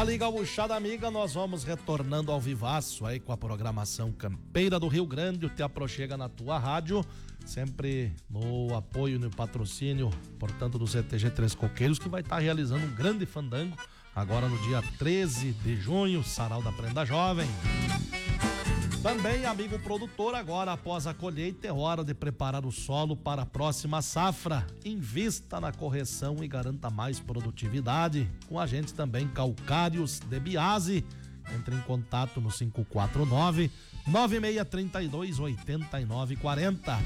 Dali, gauchada amiga, nós vamos retornando ao vivaço aí com a programação Campeira do Rio Grande. O Te Aproxega na tua rádio, sempre no apoio e no patrocínio, portanto, do CTG Três Coqueiros, que vai estar realizando um grande fandango agora no dia 13 de junho, Sarau da Prenda Jovem. Também, amigo produtor, agora após a colheita é hora de preparar o solo para a próxima safra. Invista na correção e garanta mais produtividade. Com a gente também Calcários de Biase. Entre em contato no 549-9632-8940.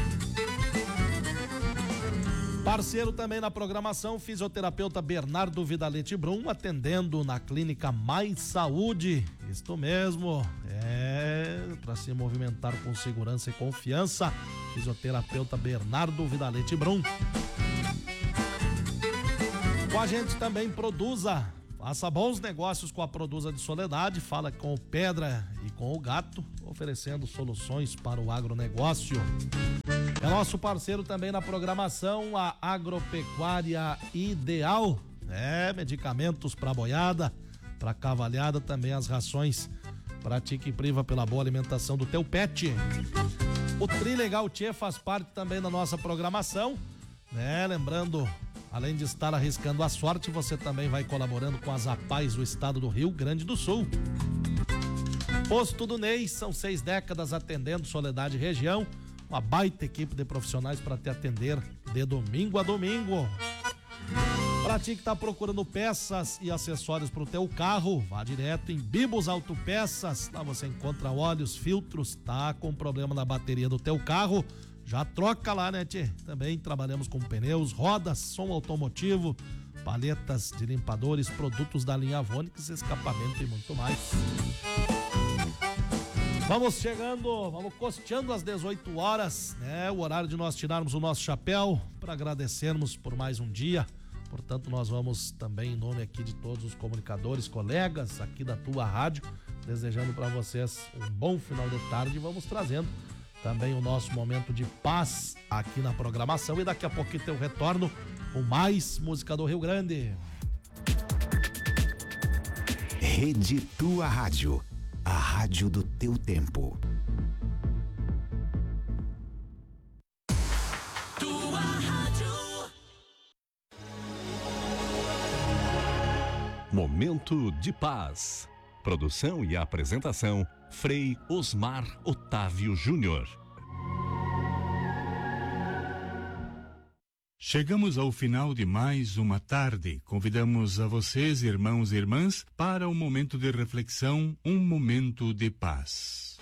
Parceiro também na programação, fisioterapeuta Bernardo Vidalete Brum, atendendo na clínica Mais Saúde. Isto mesmo, para se movimentar com segurança e confiança, fisioterapeuta Bernardo Vidalete Brum. Com a gente também Produza, faça bons negócios com a Produza de Soledade, fala com o Pedra e com o Gato, oferecendo soluções para o agronegócio. É nosso parceiro também na programação, a Agropecuária Ideal, medicamentos para boiada, para cavalhada, também as rações. Pratique e priva pela boa alimentação do teu pet. O Trilegal Tchê faz parte também da nossa programação, lembrando, além de estar arriscando a sorte, você também vai colaborando com as APAES do estado do Rio Grande do Sul. Posto do Ney, são 6 décadas atendendo Soledade e região. Uma baita equipe de profissionais para te atender de domingo a domingo. Pra ti que tá procurando peças e acessórios pro teu carro, vá direto em Bibos Autopeças. Lá você encontra óleos, filtros, tá com problema na bateria do teu carro, já troca lá, né, tchê? Também trabalhamos com pneus, rodas, som automotivo, paletas de limpadores, produtos da linha Vonix, escapamento e muito mais. Vamos chegando, vamos costeando às 18 horas, o horário de nós tirarmos o nosso chapéu para agradecermos por mais um dia. Portanto, nós vamos também, em nome aqui de todos os comunicadores, colegas aqui da tua rádio, desejando para vocês um bom final de tarde e vamos trazendo também o nosso momento de paz aqui na programação e daqui a pouquinho tem o retorno com mais música do Rio Grande. Rede Tua Rádio. A rádio do teu tempo. Tua rádio. Momento de paz. Produção e apresentação, Frei Osmar Otávio Júnior. Chegamos ao final de mais uma tarde. Convidamos a vocês, irmãos e irmãs, para um momento de reflexão, um momento de paz.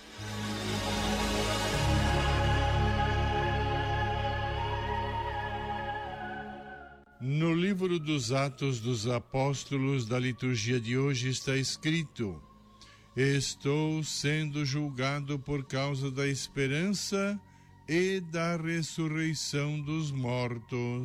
No livro dos Atos dos Apóstolos da liturgia de hoje está escrito: Estou sendo julgado por causa da esperança e da ressurreição dos mortos.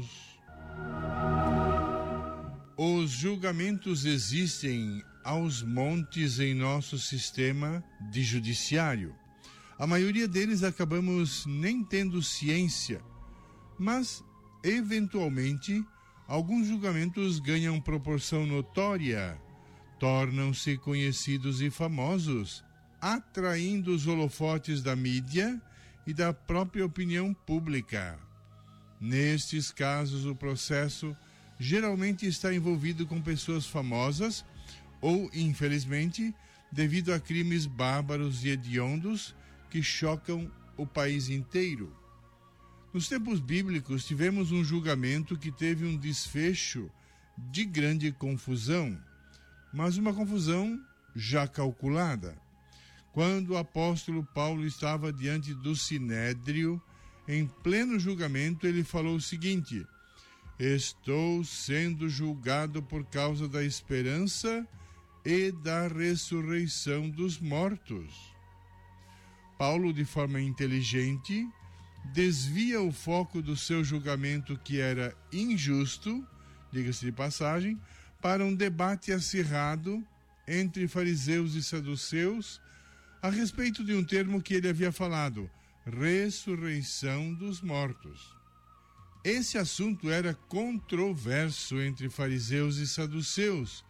Os julgamentos existem aos montes em nosso sistema de judiciário. A maioria deles acabamos nem tendo ciência, mas, eventualmente, alguns julgamentos ganham proporção notória, tornam-se conhecidos e famosos, atraindo os holofotes da mídia e da própria opinião pública. Nestes casos, o processo geralmente está envolvido com pessoas famosas ou, infelizmente, devido a crimes bárbaros e hediondos que chocam o país inteiro. Nos tempos bíblicos, tivemos um julgamento que teve um desfecho de grande confusão, mas uma confusão já calculada. Quando o apóstolo Paulo estava diante do Sinédrio, em pleno julgamento, ele falou o seguinte: Estou sendo julgado por causa da esperança e da ressurreição dos mortos. Paulo, de forma inteligente, desvia o foco do seu julgamento, que era injusto, diga-se de passagem, para um debate acirrado entre fariseus e saduceus a respeito de um termo que ele havia falado: ressurreição dos mortos. Esse assunto era controverso entre fariseus e saduceus,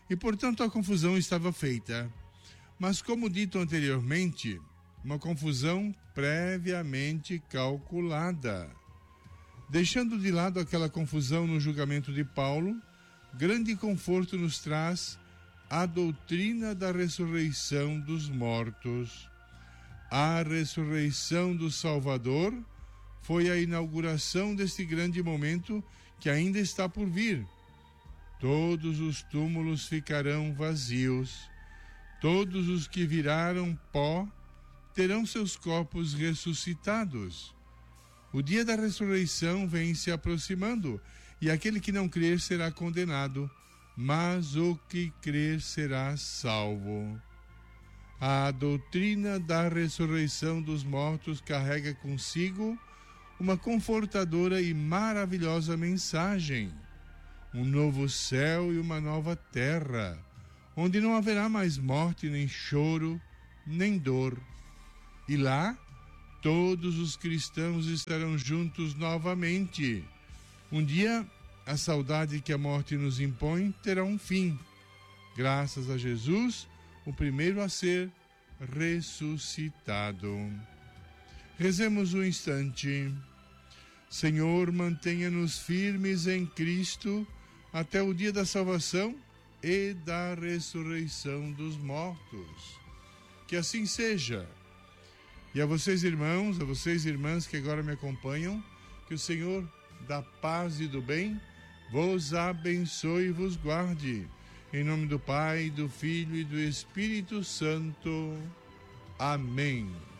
e, portanto, a confusão estava feita. Mas, como dito anteriormente, uma confusão previamente calculada. Deixando de lado aquela confusão no julgamento de Paulo, grande conforto nos traz a doutrina da ressurreição dos mortos. A ressurreição do Salvador foi a inauguração deste grande momento que ainda está por vir. Todos os túmulos ficarão vazios. Todos os que viraram pó terão seus corpos ressuscitados. O dia da ressurreição vem se aproximando, e aquele que não crer será condenado, mas o que crer será salvo. A doutrina da ressurreição dos mortos carrega consigo uma confortadora e maravilhosa mensagem: um novo céu e uma nova terra, onde não haverá mais morte, nem choro, nem dor. E lá, todos os cristãos estarão juntos novamente. Um dia, a saudade que a morte nos impõe terá um fim. Graças a Jesus, o primeiro a ser ressuscitado. Rezemos um instante. Senhor, mantenha-nos firmes em Cristo até o dia da salvação e da ressurreição dos mortos. Que assim seja. E a vocês, irmãos, a vocês, irmãs que agora me acompanham, que o Senhor da paz e do bem vos abençoe e vos guarde. Em nome do Pai, do Filho e do Espírito Santo. Amém.